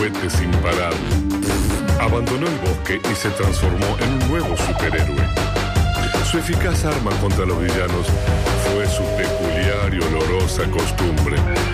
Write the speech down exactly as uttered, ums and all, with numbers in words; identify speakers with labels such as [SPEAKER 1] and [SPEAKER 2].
[SPEAKER 1] cohetes sin parar. Abandonó el bosque y se transformó en un nuevo superhéroe. Su eficaz arma contra los villanos fue su peculiar y olorosa costumbre